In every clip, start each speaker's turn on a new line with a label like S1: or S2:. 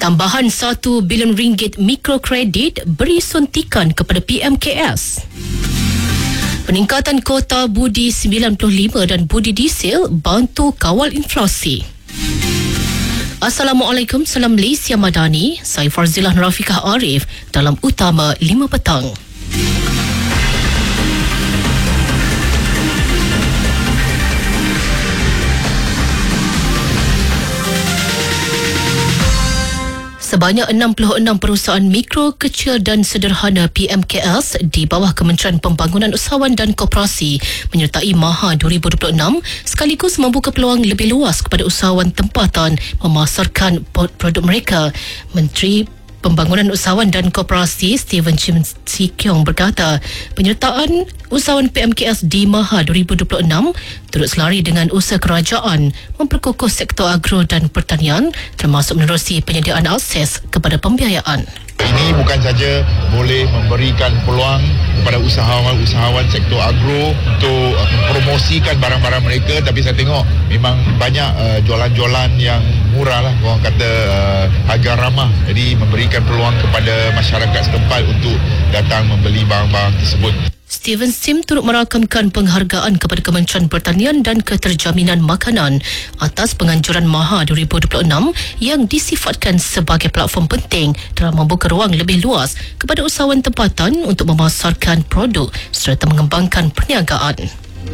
S1: Tambahan RM1 bilion mikrokredit beri suntikan kepada PMKS. Peningkatan kota budi 95 dan budi diesel bantu kawal inflasi. Assalamualaikum, salam Malaysia Madani. Saya Farzilah Rafiqah Arif dalam Utama 5 petang. Sebanyak 66 perusahaan mikro, kecil dan sederhana PMKS di bawah Kementerian Pembangunan Usahawan dan Koperasi menyertai MAHA 2026 sekaligus membuka peluang lebih luas kepada usahawan tempatan memasarkan produk mereka. Menteri Pembangunan Usahawan dan Koperasi Stephen Chim Si Kiong berkata, penyertaan usahawan PMKS di MAHA 2026 turut selari dengan usaha kerajaan memperkukuh sektor agro dan pertanian termasuk menerusi penyediaan akses kepada pembiayaan.
S2: Ini bukan saja boleh memberikan peluang kepada usahawan-usahawan sektor agro untuk mempromosikan barang-barang mereka, tapi saya tengok memang banyak jualan-jualan yang murah lah, orang kata harga ramah. Jadi memberikan peluang kepada masyarakat setempat untuk datang membeli barang-barang tersebut.
S1: Stephen Sim turut merakamkan penghargaan kepada Kementerian Pertanian dan Keterjaminan Makanan atas penganjuran MAHA 2026 yang disifatkan sebagai platform penting dalam membuka ruang lebih luas kepada usahawan tempatan untuk memasarkan produk serta mengembangkan perniagaan.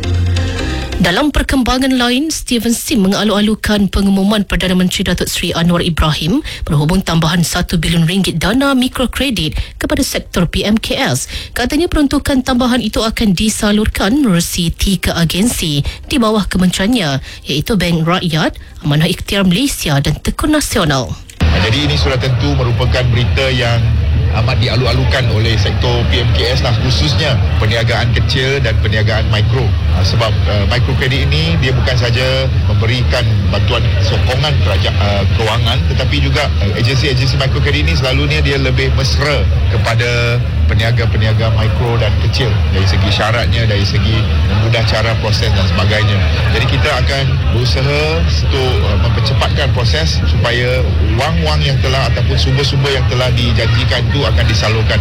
S1: Dalam perkembangan lain, Stephen Sim mengalu-alukan pengumuman Perdana Menteri Datuk Seri Anwar Ibrahim berhubung tambahan RM1 bilion dana mikrokredit kepada sektor PMKS. Katanya peruntukan tambahan itu akan disalurkan melalui 3 agensi di bawah kementeriannya, iaitu Bank Rakyat, Amanah Ikhtiar Malaysia dan Tekun Nasional.
S2: Jadi ini sudah tentu merupakan berita yang amat dialu-alukan oleh sektor PMKS lah, khususnya perniagaan kecil dan perniagaan mikro. Sebab mikrokredit ini dia bukan saja memberikan bantuan sokongan kewangan, tetapi juga agensi-agensi mikrokredit ini selalunya dia lebih mesra kepada peniaga-peniaga mikro dan kecil dari segi syaratnya, dari segi memudah cara proses dan sebagainya. Jadi kita akan berusaha untuk mempercepatkan proses supaya wang-wang yang telah ataupun sumber-sumber yang telah dijanjikan itu akan disalurkan.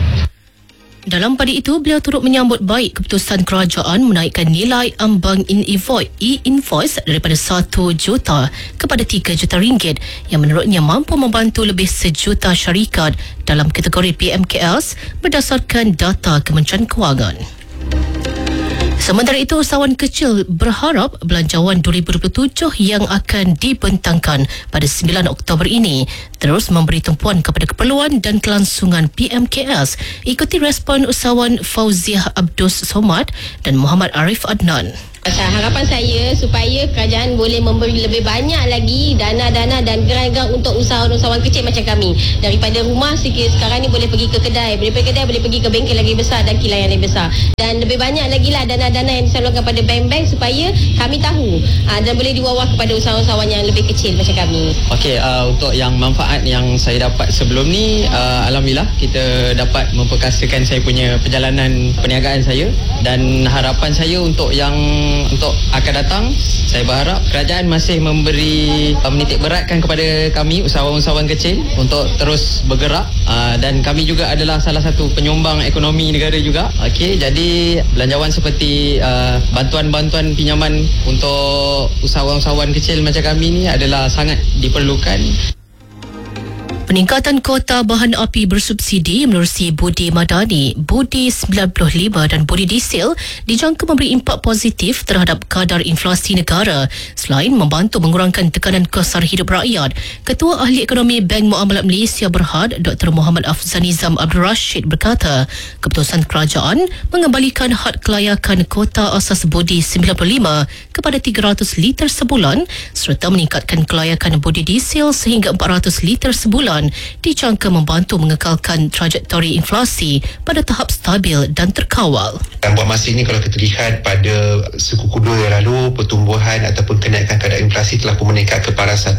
S1: Dalam pada itu, beliau turut menyambut baik keputusan kerajaan menaikkan nilai ambang e-invoice daripada RM1 juta kepada RM3 juta yang menurutnya mampu membantu lebih 1 juta syarikat dalam kategori PMKS berdasarkan data Kementerian Kewangan. Sementara itu, usahawan kecil berharap Belanjawan 2027 yang akan dibentangkan pada 9 Oktober ini terus memberi tumpuan kepada keperluan dan kelangsungan PMKS. Ikuti respon usahawan Fauziah Abdus Somad dan Muhammad Arif Adnan.
S3: Harapan saya supaya kerajaan boleh memberi lebih banyak lagi dana-dana dan geran-geran untuk usahawan-usahawan kecil macam kami. Daripada rumah sekarang ni boleh pergi ke kedai, boleh pergi ke bengkel lagi besar dan kilang yang lebih besar. Dan lebih banyak lagi lah dana-dana yang disalurkan kepada bank-bank supaya kami tahu dan boleh diwawah kepada usahawan-usahawan yang lebih kecil macam kami.
S4: Okey, untuk yang manfaat yang saya dapat sebelum ni, alhamdulillah kita dapat memperkasakan saya punya perjalanan perniagaan saya, dan harapan saya untuk akan datang, saya berharap kerajaan masih menitik beratkan kepada kami usahawan-usahawan kecil untuk terus bergerak, dan kami juga adalah salah satu penyumbang ekonomi negara juga. Okey, jadi belanjawan seperti bantuan-bantuan pinjaman untuk usahawan-usahawan kecil macam kami ni adalah sangat diperlukan.
S1: Peningkatan kota bahan api bersubsidi menerusi budi madani, budi 95 dan budi diesel dijangka memberi impak positif terhadap kadar inflasi negara selain membantu mengurangkan tekanan kos sara hidup rakyat. Ketua Ahli Ekonomi Bank Muamalat Malaysia Berhad, Dr. Muhammad Afzanizam Abdul Rashid berkata, keputusan kerajaan mengembalikan had kelayakan kota asas budi 95 kepada 300 liter sebulan serta meningkatkan kelayakan budi diesel sehingga 400 liter sebulan dijangka membantu mengekalkan trajektori inflasi pada tahap stabil dan terkawal.
S5: Dan buat masa ini kalau kita lihat pada sekuku 2 yang lalu, pertumbuhan ataupun kenaikan kadar inflasi telah pun meningkat kepada 1.9%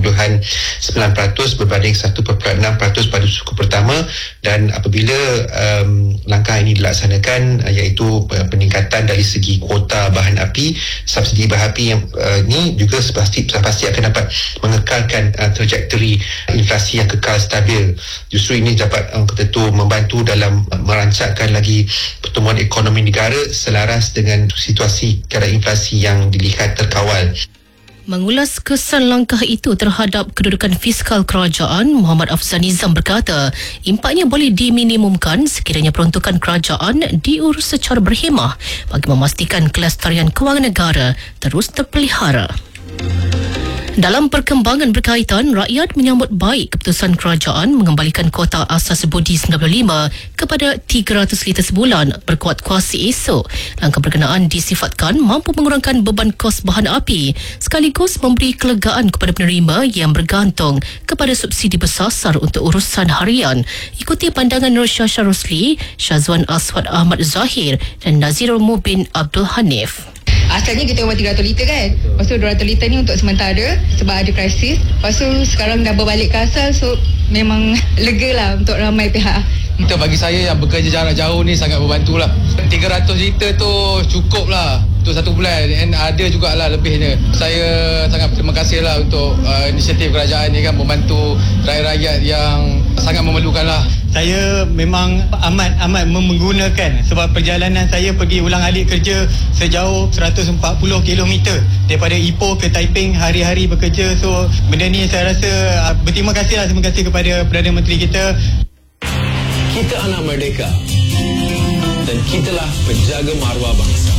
S5: berbanding 1.6% pada suku pertama, dan apabila langkah ini dilaksanakan iaitu peningkatan dari segi kuota bahan api, subsidi bahan api yang ini juga pasti akan dapat mengekalkan trajektori inflasi yang kekal stabil. Justru ini dapat kata tu membantu dalam merancangkan lagi pertumbuhan ekonomi negara selaras dengan situasi kadar inflasi yang dilihat terkawal.
S1: Mengulas kesan langkah itu terhadap kedudukan fiskal kerajaan, Muhammad Afzal Nizam berkata, impaknya boleh diminimumkan sekiranya peruntukan kerajaan diurus secara berhemah bagi memastikan kelestarian kewangan negara terus terpelihara. Dalam perkembangan berkaitan, rakyat menyambut baik keputusan kerajaan mengembalikan kuota asas budi 95 kepada 300 liter sebulan berkuat kuasa esok. Langkah berkenaan disifatkan mampu mengurangkan beban kos bahan api sekaligus memberi kelegaan kepada penerima yang bergantung kepada subsidi bersasar untuk urusan harian. Ikuti pandangan Nur Syah Rosli, Syazwan Aswad Ahmad Zahir dan Nazirul Mubin Abdul Hanif.
S6: Asalnya kita buat 300 liter kan. Lepas tu 200 liter ni untuk sementara sebab ada krisis. Lepas tu sekarang dah berbalik ke asal, so memang lega lah untuk ramai pihak.
S7: Untuk bagi saya yang bekerja jarak jauh ni sangat membantu lah. 300 liter tu cukup lah untuk 1 bulan, dan ada jugalah lebihnya. Saya sangat berterima kasih lah untuk inisiatif kerajaan ni kan, membantu rakyat-rakyat yang sangat memerlukan lah.
S8: Saya memang amat menggunakan sebab perjalanan saya pergi ulang-alik kerja sejauh 140 km daripada Ipoh ke Taiping hari-hari bekerja. So benda ni saya rasa berterima kasih lah, terima kasih kepada Perdana Menteri kita.
S9: Kita anak merdeka dan kitalah penjaga maruah bangsa.